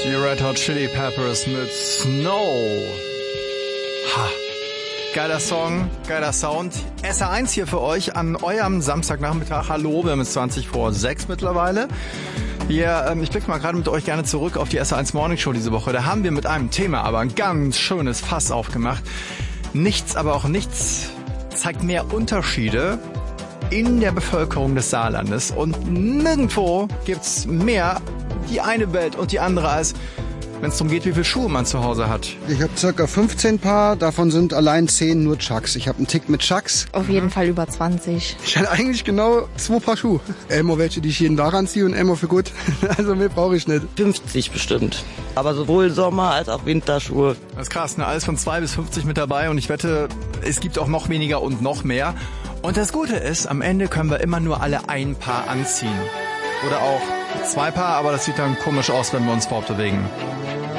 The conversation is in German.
Die Red Hot Chili Peppers mit Snow. Ha. Geiler Song, geiler Sound. SR1 hier für euch an eurem Samstagnachmittag. Hallo, wir haben es 6:20 mittlerweile. Hier, ich blicke mal gerade mit euch gerne zurück auf die SR1 Morning Show diese Woche. Da haben wir mit einem Thema aber ein ganz schönes Fass aufgemacht. Nichts, aber auch nichts zeigt mehr Unterschiede in der Bevölkerung des Saarlandes. Und nirgendwo gibt's mehr die eine Welt und die andere, als wenn es darum geht, wie viele Schuhe man zu Hause hat. Ich habe ca. 15 Paar, davon sind allein 10 nur Chucks. Ich habe einen Tick mit Chucks. Auf jeden Fall über 20. Ich hatte eigentlich genau 2 Paar Schuhe. Immer welche, die ich jeden Tag anziehe und immer für gut. Also mehr brauche ich nicht. 50 bestimmt. Aber sowohl Sommer- als auch Winterschuhe. Das ist krass, ne? Alles von 2 bis 50 mit dabei und ich wette, es gibt auch noch weniger und noch mehr. Und das Gute ist, am Ende können wir immer nur alle ein Paar anziehen. Oder auch 2 Paar, aber das sieht dann komisch aus, wenn wir uns fortbewegen.